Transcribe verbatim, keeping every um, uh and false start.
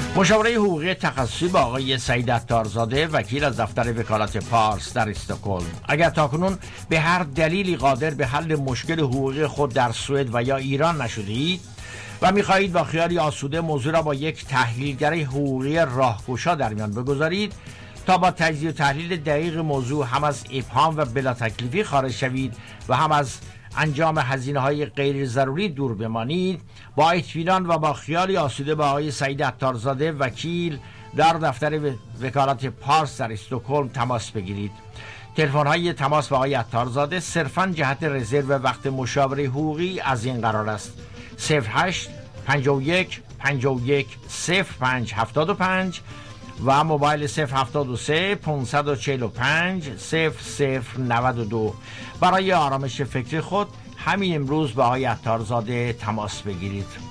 مشاوره حقوقی تخصصی با آقای سعید عطارزاده، وکیل از دفتر وکالت پارس در استکهلم. اگر تاکنون به هر دلیلی قادر به حل مشکل حقوقی خود در سوئد و یا ایران نشدید و می‌خواهید با خیالی آسوده موضوع را با یک تحلیلگر حقوقی راهگشا در میان بگذارید تا با تجزیه و تحلیل دقیق موضوع هم از ابهام و بلا تکلیفی خارج شوید و هم از انجام هزینه‌های غیر ضروری دور بمانید، با اطمینان و با خیالی آسوده با آقای سعید عطارزاده، وکیل در دفتر وکالت پارس در استکهلم تماس بگیرید. تلفن‌های تماس با آقای عطارزاده صرفاً جهت رزرو وقت مشاوره حقوقی از این قرار است: صفر هشت پنجاه و یک پنجاه و یک صفر پنج هفتاد و پنج و موبایل صفر هفتاد و سه پانصد و چهل و پنج صفر صفر نود و دو. برای آرامش فکری خود همین امروز با آقای عطارزاده تماس بگیرید.